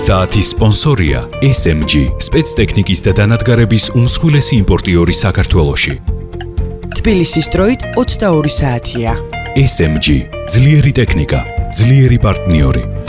საათის სპონსორია SMG, სპეცტექნიკის და დანადგარების უმსხვილესი იმპორტიორი საქართველოში. თბილისის დროით 22 საათია. SMG, ძლიერი ტექნიკა, ძლიერი პარტნიორი.